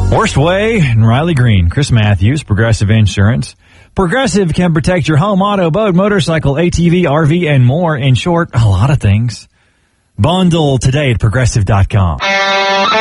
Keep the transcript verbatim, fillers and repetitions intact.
Worst Way and Riley Green. Chris Matthews, Progressive Insurance. Progressive can protect your home, auto, boat, motorcycle, A T V, R V, and more. In short, a lot of things. Bundle today at progressive dot com.